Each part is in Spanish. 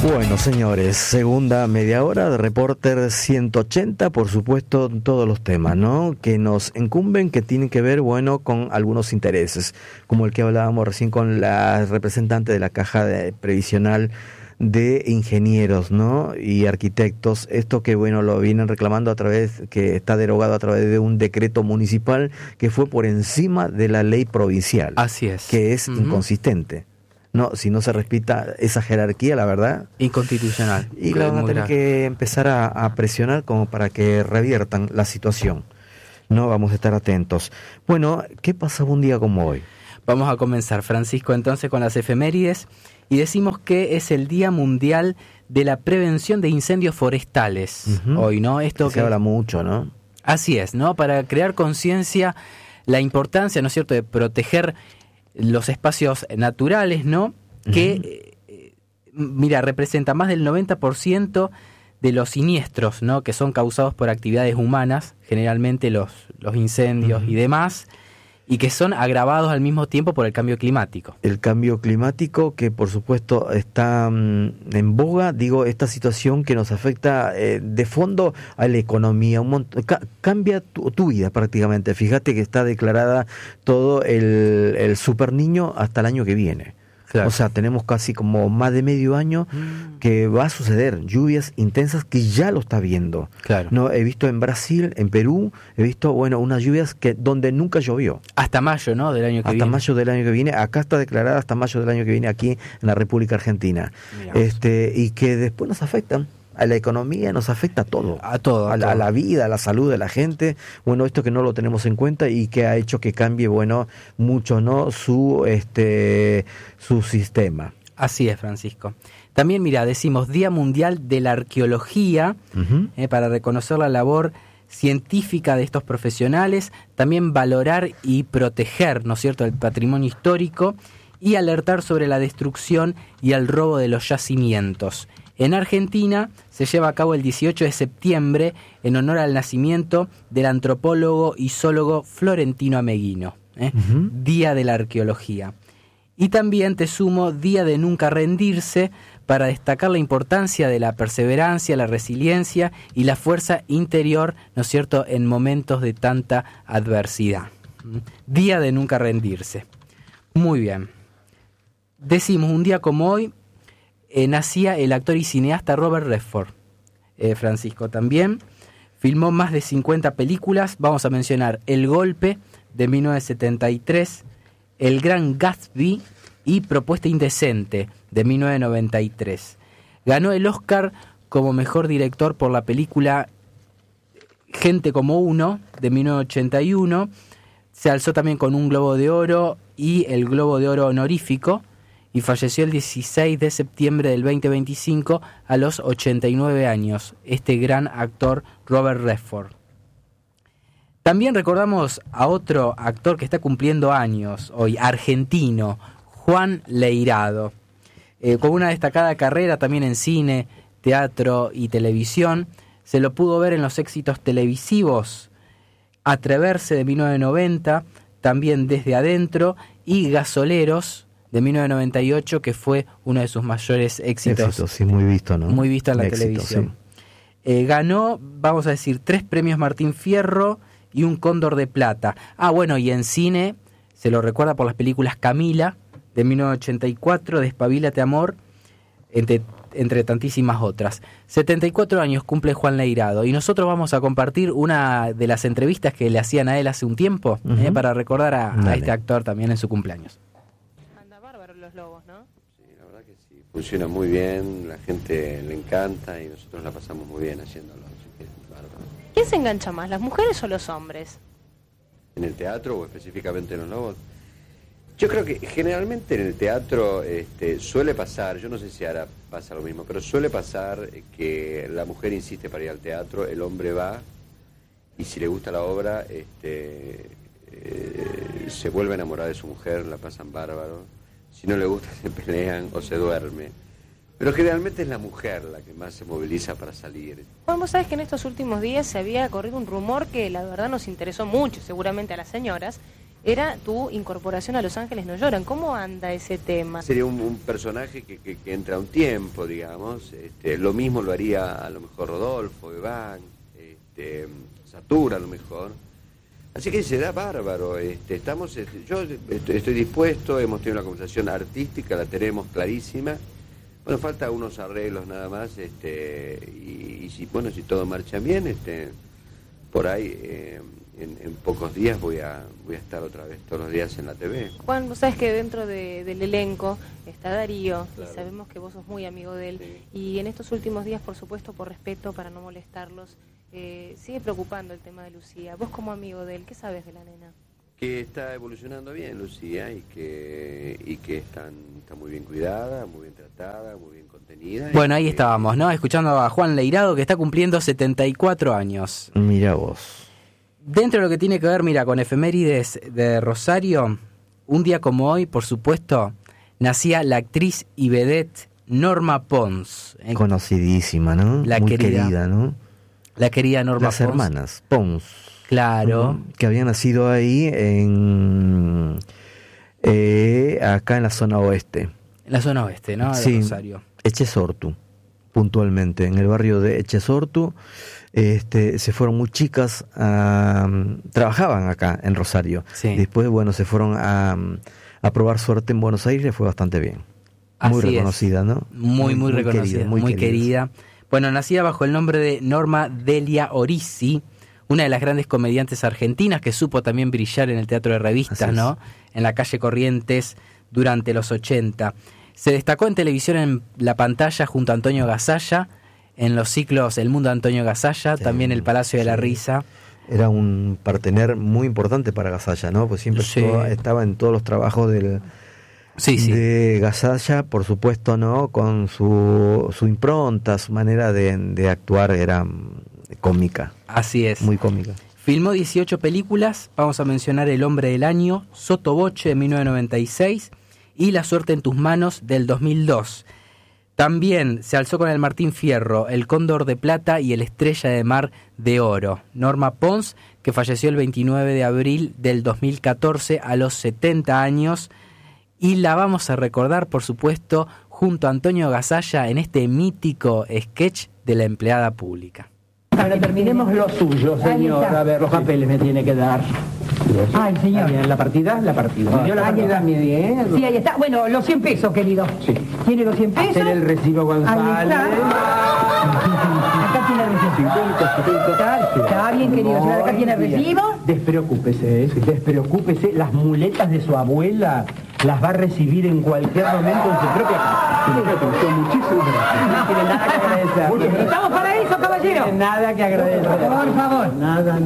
Bueno, señores, segunda media hora de Reporter 180, por supuesto, todos los temas, ¿no?, que nos incumben, que tienen que ver, bueno, con algunos intereses, como el que hablábamos recién con la representante de la Caja Previsional de Ingenieros, ¿no?, y Arquitectos. Esto que, bueno, lo vienen reclamando a través, que está derogado a través de un decreto municipal que fue por encima de la ley provincial. Así es. Que es inconsistente. No, si no se respeta esa jerarquía, la verdad, inconstitucional. Y la van a tener que empezar a presionar como para que reviertan la situación. No, vamos a estar atentos. Bueno, ¿qué pasaba un día como hoy? Vamos a comenzar, Francisco, entonces con las efemérides, y decimos que es el Día Mundial de la Prevención de Incendios Forestales. Hoy, ¿no? Esto se habla mucho, ¿no? Así es, ¿no? Para crear conciencia, la importancia, ¿no es cierto?, de proteger los espacios naturales, ¿no?, que, mira, representa más del 90% de los siniestros, ¿no?, que son causados por actividades humanas, generalmente los incendios y demás, y que son agravados al mismo tiempo por el cambio climático. El cambio climático que, por supuesto, está en boga, digo, esta situación que nos afecta de fondo a la economía, cambia tu vida prácticamente. Fíjate que está declarada todo el super niño hasta el año que viene. Claro. O sea, tenemos casi como más de medio año que va a suceder lluvias intensas, que ya lo está viendo. Claro. No, he visto en Brasil, en Perú, he visto, bueno, unas lluvias que donde nunca llovió. Hasta mayo, ¿no?, del año que viene. Hasta mayo del año que viene. Acá está declarada hasta mayo del año que viene aquí en la República Argentina. Y que después nos afectan. A la economía, nos afecta a todo. A todo. A la vida, a la salud de la gente. Bueno, esto que no lo tenemos en cuenta y que ha hecho que cambie, bueno, mucho, ¿no?, su sistema. Así es, Francisco. También, mira, decimos Día Mundial de la Arqueología, para reconocer la labor científica de estos profesionales, también valorar y proteger, ¿no es cierto?, el patrimonio histórico y alertar sobre la destrucción y el robo de los yacimientos. En Argentina se lleva a cabo el 18 de septiembre en honor al nacimiento del antropólogo y zoólogo Florentino Ameghino, Día de la Arqueología. Y también te sumo Día de Nunca Rendirse, para destacar la importancia de la perseverancia, la resiliencia y la fuerza interior, ¿no es cierto?, en momentos de tanta adversidad. Día de Nunca Rendirse. Muy bien. Decimos, un día como hoy, nacía el actor y cineasta Robert Redford. Francisco también filmó más de 50 películas. Vamos a mencionar El Golpe, de 1973, El Gran Gatsby y Propuesta Indecente, de 1993. Ganó el Oscar como mejor director por la película Gente como uno, de 1981. Se alzó también con un Globo de Oro y el Globo de Oro honorífico, y falleció el 16 de septiembre del 2025 a los 89 años, este gran actor Robert Redford. También recordamos a otro actor que está cumpliendo años hoy, argentino, Juan Leirado, con una destacada carrera también en cine, teatro y televisión. Se lo pudo ver en los éxitos televisivos Atreverse, de 1990, también Desde Adentro, y Gasoleros, de 1998, que fue uno de sus mayores éxitos. Sí, muy visto, ¿no? Muy visto en la televisión. Sí. Ganó, vamos a decir, 3 premios Martín Fierro y un Cóndor de Plata. Bueno, y en cine se lo recuerda por las películas Camila, de 1984, Despabilate Amor, entre tantísimas otras. 74 años cumple Juan Leirado, y nosotros vamos a compartir una de las entrevistas que le hacían a él hace un tiempo, para recordar a este actor también en su cumpleaños. Los lobos, ¿no? Sí, la verdad que sí, funciona muy bien, la gente le encanta y nosotros la pasamos muy bien haciéndolo. Así que, bárbaro. ¿Quién se engancha más, las mujeres o los hombres? ¿En el teatro o específicamente en los lobos? Yo creo que generalmente en el teatro suele pasar, yo no sé si ahora pasa lo mismo, pero suele pasar que la mujer insiste para ir al teatro, el hombre va y si le gusta la obra se vuelve a enamorar de su mujer, la pasan bárbaro. Si no le gusta, se pelean o se duerme. Pero generalmente es la mujer la que más se moviliza para salir. Bueno, vos sabés que en estos últimos días se había corrido un rumor que la verdad nos interesó mucho, seguramente a las señoras, era tu incorporación a Los Ángeles No Lloran. ¿Cómo anda ese tema? Sería un personaje que entra a un tiempo, digamos. Lo mismo lo haría a lo mejor Rodolfo, Iván, Satura a lo mejor. Así que se da bárbaro. Yo estoy dispuesto, hemos tenido una conversación artística, la tenemos clarísima. Bueno, falta unos arreglos nada más, y si todo marcha bien, por ahí en pocos días voy a estar otra vez todos los días en la TV. Juan, vos sabés que dentro del elenco está Darío, claro. Y sabemos que vos sos muy amigo de él, Sí. y en estos últimos días, por supuesto, por respeto, para no molestarlos, sigue preocupando el tema de Lucía. Vos como amigo de él, ¿qué sabes de la nena? Que está evolucionando bien Lucía y que está muy bien cuidada, muy bien tratada, muy bien contenida. Bueno, ahí estábamos, ¿no? Escuchando a Juan Leirado, que está cumpliendo 74 años. Mira vos. Dentro de lo que tiene que ver, mira, con efemérides de Rosario, un día como hoy, por supuesto, nacía la actriz y vedette Norma Pons. Conocidísima, ¿no? La Muy querida. querida, ¿no? La querida Norma Las Pons. hermanas Pons. Claro. Que habían nacido ahí acá en la zona oeste. En la zona oeste, ¿no? De Sí, Rosario. Echesortu, puntualmente. En el barrio de Echesortu se fueron muy chicas, trabajaban acá en Rosario. Sí. Después, bueno, se fueron a probar suerte en Buenos Aires, fue bastante bien. Muy Así es. reconocida, ¿no? Muy reconocida, muy querida. Bueno, nacida bajo el nombre de Norma Delia Orisi, una de las grandes comediantes argentinas que supo también brillar en el teatro de revistas, ¿no? En la calle Corrientes durante los 80. Se destacó en televisión en la pantalla junto a Antonio Gasalla, en los ciclos El Mundo de Antonio Gasalla, Sí, también El Palacio de la Risa. Era un partener muy importante para Gasalla, ¿no? Pues siempre Sí. estaba en todos los trabajos Sí. de Gasalla, por supuesto, ¿no? Con su impronta, su manera de actuar era cómica, Así es. muy cómica. Filmó 18 películas, vamos a mencionar El Hombre del Año, Sotoboche de 1996 y La Suerte en tus manos del 2002. También se alzó con el Martín Fierro, el Cóndor de Plata y el Estrella de Mar de Oro. Norma Pons, que falleció el 29 de abril del 2014 a los 70 años. Y la vamos a recordar, por supuesto, junto a Antonio Gasalla en este mítico sketch de La empleada pública. Ahora terminemos lo suyo, señor. A ver, los papeles me tiene que dar. Ay, señor. Bien, la partida. ¿Me dio la partida? Bien. Sí, ahí está. Bueno, los 100 pesos, querido. Sí. ¿Tiene los 100 pesos? Hacer el recibo, González. Ahí está. Acá tiene el recibo. Está bien, querido. Señor, acá tiene el recibo. Despreocúpese. Las muletas de su abuela las va a recibir en cualquier momento en su propia casa. Muchísimas gracias. No tiene nada que agradecer. Estamos para eso, caballero. No tiene nada que agradecer. Por favor. Nada.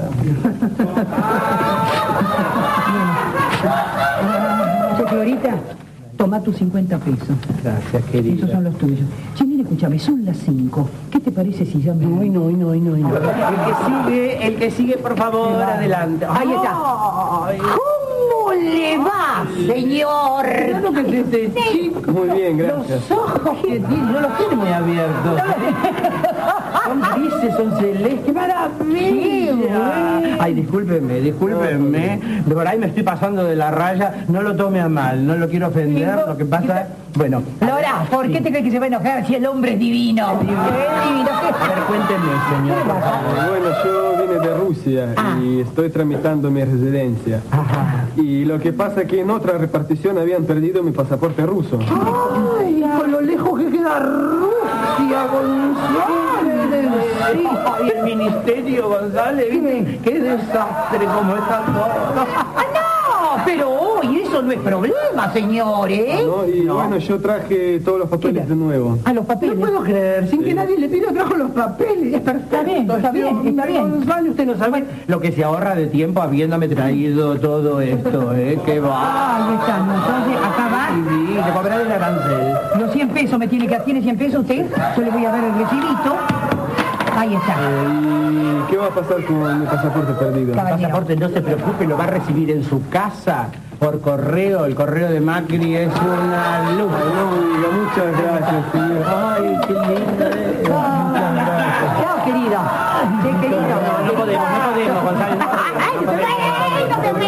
Florita, toma tus 50 pesos. Gracias, querida. Esos son los tuyos. Che, mira, escúchame, son las 5. ¿Qué te parece si ya me... No. El que sigue, por favor, adelante. Ahí está. ¿Cómo le va, señor? Claro que es este chico. Muy bien, gracias. Los ojos que tiene. No los tiene muy abiertos. Son grises, son celestes. ¡Qué maravilla! Ay, discúlpenme. Por ahí me estoy pasando de la raya. No lo tome a mal, no lo quiero ofender. Lo que pasa es... Bueno. Lora, ¿por qué te crees que se va a enojar si el hombre es divino? Es divino. A ver, cuénteme, señor. Bueno, yo vine de Rusia y estoy tramitando mi residencia. Ajá. Y lo que pasa es que en otra repartición habían perdido mi pasaporte ruso. ¡Ay, con lo lejos que queda Rusia, González! ¡Ay, el ministerio, González! ¿Viste? ¡Qué desastre como está todo! No, pero hoy eso no es problema, señor, ¿eh? ¿No? Y bueno, yo traje todos los papeles de nuevo. A los papeles. No puedo creer, sin que nadie le pida, trajo los papeles. Es perfecto. Está bien. González, usted no sabe lo que se ahorra de tiempo habiéndome traído todo esto, ¿eh? ¡Qué va! Ahí está, entonces acá va. Sí, le cobrar el arancel. Los 100 pesos me tiene que... ¿Tiene 100 pesos usted? Yo le voy a dar el recibito. Ahí está. ¿Y qué va a pasar con mi pasaporte perdido? El pasaporte, no se preocupe, lo va a recibir en su casa por correo. El correo de Macri es una luz. No, diga, muchas gracias, señor. Ay, qué lindo. Muchas gracias. Chao, querido. Sí, querido. No podemos, González. No podemos. Ay, no te mueves.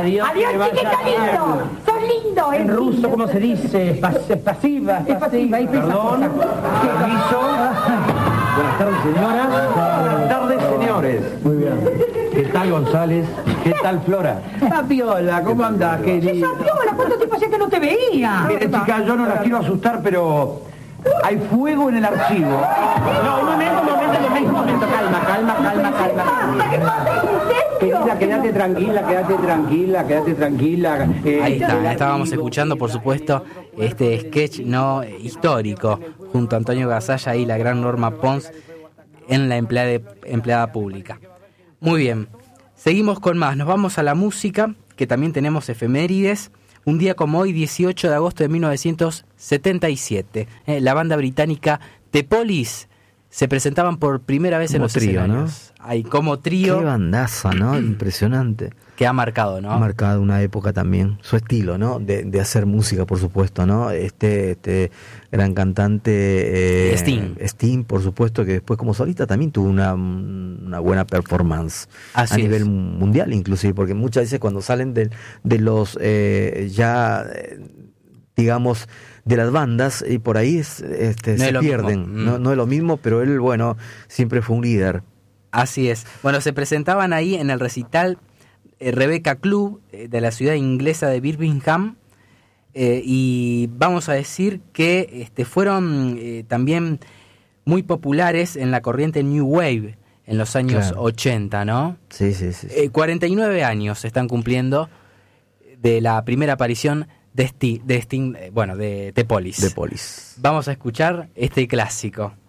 Adiós, Adiós, que vaya chiquito bien. lindo. Sos lindo, En ruso, ¿cómo se dice? Es pasiva. Es pasiva, y Perdón, permiso. Buenas tardes, señoras. Buenas tardes, señores. Muy bien. ¿Qué tal, González? ¿Qué tal, Flora? Fabiola, ¿cómo andás, querida? Fabiola, ¿cuánto tiempo hacía que no te veía? Mire, chica, yo no las quiero asustar, pero hay fuego en el archivo. No, un momento, calma. Querida, quédate tranquila. Ahí está, estábamos escuchando, por supuesto, este sketch no histórico junto a Antonio Gasalla y la gran Norma Pons en la empleada pública. Muy bien, seguimos con más, nos vamos a la música, que también tenemos efemérides. Un día como hoy, 18 de agosto de 1977, la banda británica The Police se presentaban por primera vez como en los trío, escenarios. Ahí, como trío. Qué bandaza, ¿no? Impresionante. Que ha marcado, ¿no? Ha marcado una época también, su estilo, ¿no? De hacer música, por supuesto, ¿no? Este gran cantante Sting, por supuesto, que después como solista también tuvo una buena performance. Así a nivel es. mundial, inclusive, porque muchas veces cuando salen de los digamos, de las bandas, y por ahí se pierden. No es lo mismo, pero él, bueno, siempre fue un líder. Así es. Bueno, se presentaban ahí en el recital Rebecca Club de la ciudad inglesa de Birmingham, y vamos a decir que fueron también muy populares en la corriente New Wave en los años 80, ¿no? Sí. 49 años se están cumpliendo de la primera aparición de Sting, de The Police. The Police. Vamos a escuchar este clásico.